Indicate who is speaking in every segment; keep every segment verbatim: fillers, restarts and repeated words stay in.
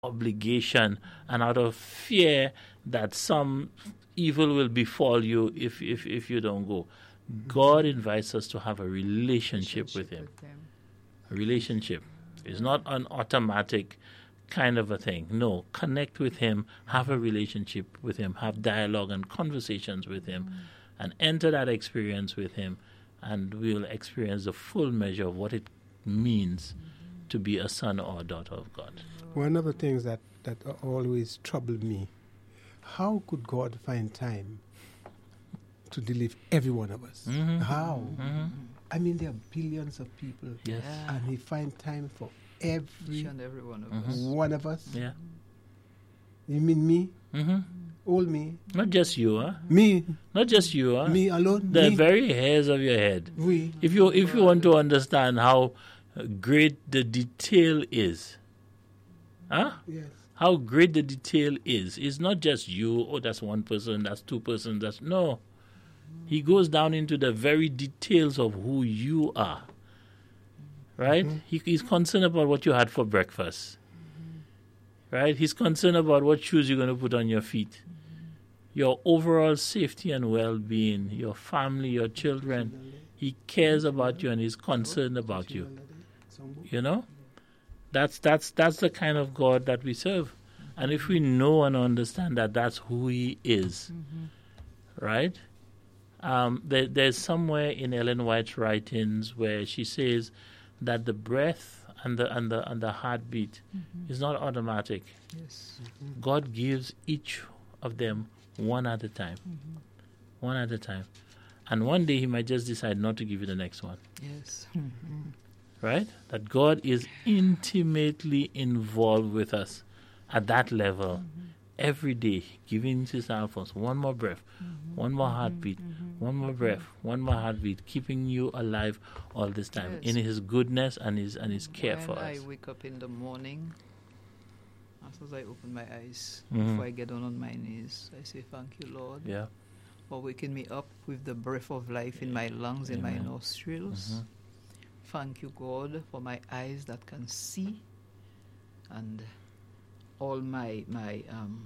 Speaker 1: obligation and out of fear that some evil will befall you if, if, if you don't go. God invites us to have a relationship, relationship with Him. With him. A relationship. It's not an automatic kind of a thing. No, connect with Him, have a relationship with Him, have dialogue and conversations with Him, mm. and enter that experience with Him, and we'll experience the full measure of what it means mm-hmm. to be a son or a daughter of God.
Speaker 2: One of the things that, that always troubled me, how could God find time to deliver every one of us?
Speaker 1: Mm-hmm.
Speaker 2: How?
Speaker 1: Mm-hmm.
Speaker 2: I mean, there are billions of people,
Speaker 1: yes.
Speaker 2: and He finds time for every,
Speaker 3: Each and every one of
Speaker 1: mm-hmm.
Speaker 3: us.
Speaker 2: One of us.
Speaker 1: Yeah.
Speaker 2: You mean me?
Speaker 1: Mm-hmm.
Speaker 2: All me?
Speaker 1: Not just you, huh?
Speaker 2: Me?
Speaker 1: Not just you, huh?
Speaker 2: Me alone?
Speaker 1: The
Speaker 2: me?
Speaker 1: very hairs of your head.
Speaker 2: We.
Speaker 1: If you if you want to understand how great the detail is, huh?
Speaker 2: Yes.
Speaker 1: How great the detail is. It's not just you, oh, that's one person, that's two persons, that's... No. He goes down into the very details of who you are. Right? Mm-hmm. He, he's concerned about what you had for breakfast. Mm-hmm. Right? He's concerned about what shoes you're going to put on your feet. Mm-hmm. Your overall safety and well-being, your family, your children. He cares about you and he's concerned about you. You know? That's that's that's the kind of God that we serve. And if we know and understand that that's who He is, mm-hmm. right? Um, there, there's somewhere in Ellen White's writings where she says that the breath and the and the and the heartbeat mm-hmm. is not automatic.
Speaker 3: Yes.
Speaker 1: Mm-hmm. God gives each of them one at a time, mm-hmm. one at a time, and one day He might just decide not to give you the next one.
Speaker 3: Yes. Mm-hmm.
Speaker 1: Right? That God is intimately involved with us at that level mm-hmm. every day, giving His Alphonse one more breath, mm-hmm. one more heartbeat, mm-hmm. one more breath, one more heartbeat, keeping you alive all this time yes. in His goodness and His and His care
Speaker 3: when
Speaker 1: for
Speaker 3: I
Speaker 1: us.
Speaker 3: I wake up in the morning, as soon as I open my eyes,
Speaker 1: mm-hmm.
Speaker 3: before I get down on my knees, I say, thank you, Lord,
Speaker 1: yeah.
Speaker 3: for waking me up with the breath of life in my lungs, Amen. In my nostrils.
Speaker 1: Mm-hmm.
Speaker 3: Thank you, God, for my eyes that can see, and all my my um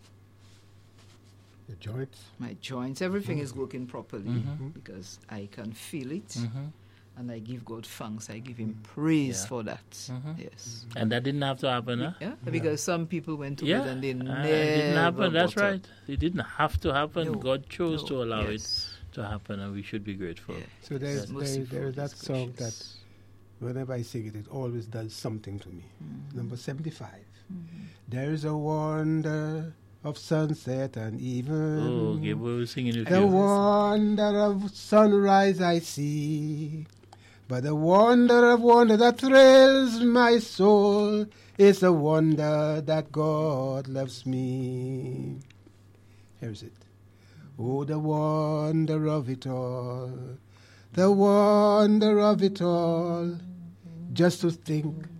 Speaker 2: the joints,
Speaker 3: my joints, everything mm-hmm. is working properly
Speaker 1: mm-hmm.
Speaker 3: because I can feel it,
Speaker 1: mm-hmm.
Speaker 3: and I give God thanks. I give Him praise
Speaker 1: yeah.
Speaker 3: for that.
Speaker 1: Mm-hmm.
Speaker 3: Yes,
Speaker 1: and that didn't have to happen, huh?
Speaker 3: Yeah, yeah. Because some people went to
Speaker 1: yeah.
Speaker 3: bed and they
Speaker 1: uh,
Speaker 3: never.
Speaker 1: It didn't happen. That's
Speaker 3: got
Speaker 1: right.
Speaker 3: up.
Speaker 1: It didn't have to happen.
Speaker 3: No.
Speaker 1: God chose
Speaker 3: no.
Speaker 1: to allow
Speaker 3: yes.
Speaker 1: it to happen, and we should be grateful.
Speaker 3: Yeah.
Speaker 2: So there's
Speaker 3: yes.
Speaker 2: there, there is that
Speaker 3: gracious.
Speaker 2: song that whenever I sing it, it always does something to me.
Speaker 3: Mm-hmm.
Speaker 2: Number seventy-five.
Speaker 3: Mm-hmm.
Speaker 2: There is a wonder of sunset and even.
Speaker 1: Oh, okay, we're singing with
Speaker 2: the
Speaker 1: you.
Speaker 2: wonder of sunrise I see. But the wonder of wonder that thrills my soul is the wonder that God loves me. Here's it. Oh, the wonder of it all. The wonder of it all. Just to think